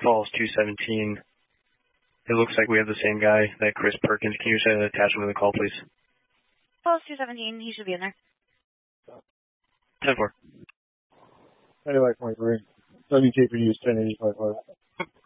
Falls 217. It looks like we have the same guy, that Chris Perkins. Can you send an attachment to the call, please? Falls 217, he should be in there. 10-4. Anyway, point green. WKPD is 1085.